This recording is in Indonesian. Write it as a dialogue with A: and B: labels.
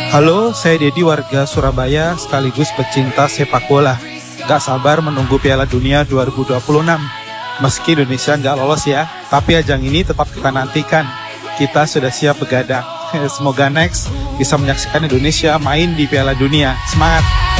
A: Halo, saya Dedi warga Surabaya sekaligus pecinta sepak bola. Gak sabar menunggu Piala Dunia 2026. Meski Indonesia nggak lolos ya, tapi ajang ini tetap kita nantikan. Kita sudah siap begadang. Semoga next bisa menyaksikan Indonesia main di Piala Dunia. Semangat!